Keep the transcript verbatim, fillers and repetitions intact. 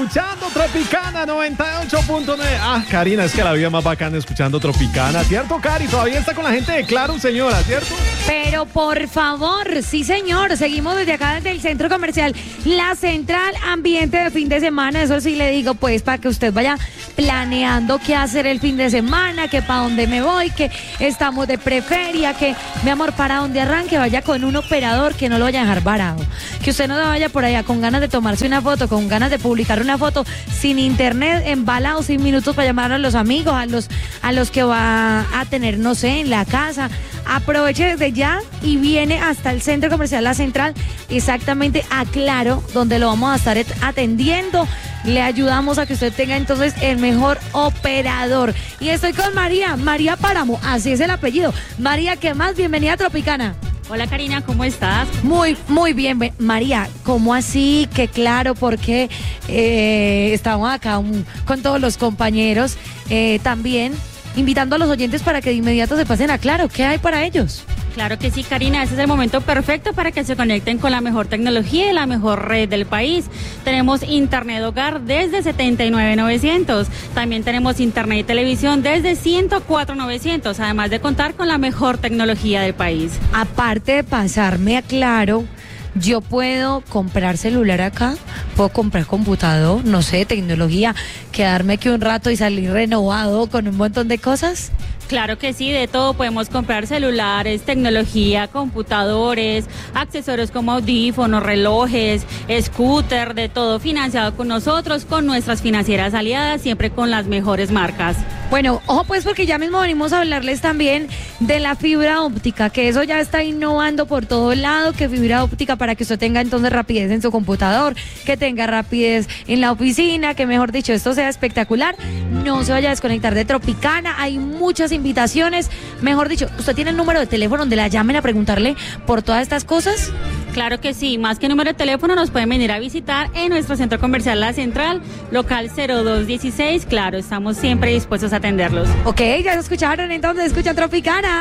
escuchando Tropicana noventa y ocho punto nueve. Ah, Karina, es que la vida más bacana escuchando Tropicana, ¿cierto, Cari? Todavía está con la gente de Claro, señora, ¿cierto? Pero por favor, sí señor, seguimos desde acá, desde el centro comercial La Central, ambiente de fin de semana, eso sí le digo, pues, para que usted vaya planeando qué hacer el fin de semana, que para dónde me voy, que estamos de preferia, que, mi amor, para dónde arranque, vaya con un operador que no lo vaya a dejar varado, que usted no vaya por allá con ganas de tomarse una foto, con ganas de publicar una foto, sin internet, embalado, sin minutos para llamar a los amigos, a los, a los que va a tener, no sé, en la casa. Aproveche desde ya y viene hasta el centro comercial La Central, exactamente a Claro, donde lo vamos a estar atendiendo. Le ayudamos a que usted tenga entonces el mejor operador. Y estoy con María, María Páramo, así es el apellido. María, ¿qué más? Bienvenida a Tropicana. Hola Karina, ¿cómo estás? Muy, muy bien. María, ¿cómo así? Que claro, porque eh, estamos acá um, con todos los compañeros eh, también invitando a los oyentes para que de inmediato se pasen a Claro. ¿Qué hay para ellos? Claro que sí, Karina, ese es el momento perfecto para que se conecten con la mejor tecnología y la mejor red del país. Tenemos internet hogar desde setenta y nueve mil novecientos. También tenemos internet y televisión desde ciento cuatro mil novecientos, además de contar con la mejor tecnología del país. Aparte de pasarme a Claro, yo puedo comprar celular acá, puedo comprar computador, no sé, tecnología, quedarme aquí un rato y salir renovado con un montón de cosas. Claro que sí, de todo podemos comprar celulares, tecnología, computadores, accesorios como audífonos, relojes, scooter, de todo financiado con nosotros, con nuestras financieras aliadas, siempre con las mejores marcas. Bueno, ojo pues porque ya mismo venimos a hablarles también de la fibra óptica, que eso ya está innovando por todo lado, que fibra óptica para que usted tenga entonces rapidez en su computador, que tenga rapidez en la oficina, que mejor dicho esto sea espectacular. No se vaya a desconectar de Tropicana, hay muchas invitaciones, mejor dicho, ¿usted tiene el número de teléfono donde la llamen a preguntarle por todas estas cosas? Claro que sí, más que número de teléfono nos pueden venir a visitar en nuestro centro comercial La Central, local cero dos dieciséis, claro, estamos siempre dispuestos a atenderlos. Ok, ya lo escucharon, entonces escuchan Tropicana.